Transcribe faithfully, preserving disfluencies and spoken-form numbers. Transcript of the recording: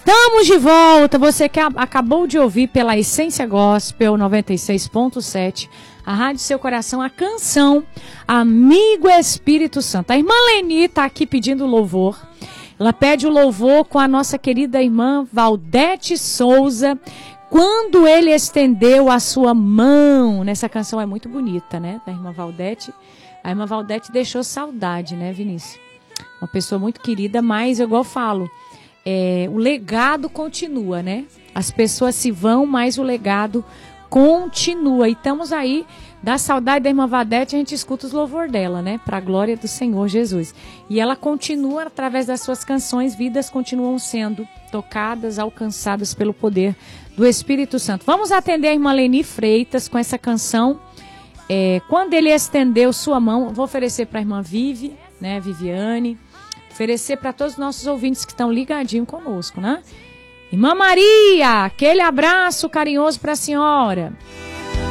Estamos de volta, você que acabou de ouvir pela Essência Gospel noventa e seis ponto sete, a Rádio Seu Coração, a canção Amigo Espírito Santo. A irmã Leni está aqui pedindo louvor, ela pede o louvor com a nossa querida irmã Valdete Souza, Quando Ele Estendeu a Sua Mão. Nessa canção é muito bonita, né, da irmã Valdete. A irmã Valdete deixou saudade, né, Vinícius? Uma pessoa muito querida, mas igual eu falo, É, o legado continua, né? As pessoas se vão, mas o legado continua. E estamos aí, da saudade da irmã Vadete, a gente escuta os louvor dela, né? Para a glória do Senhor Jesus. E ela continua, através das suas canções, vidas continuam sendo tocadas, alcançadas pelo poder do Espírito Santo. Vamos atender a irmã Leni Freitas com essa canção. É, Quando Ele Estendeu Sua Mão, vou oferecer para a irmã Vivi, né? Viviane. Oferecer para todos os nossos ouvintes que estão ligadinhos conosco, né? Irmã Maria, aquele abraço carinhoso para a senhora.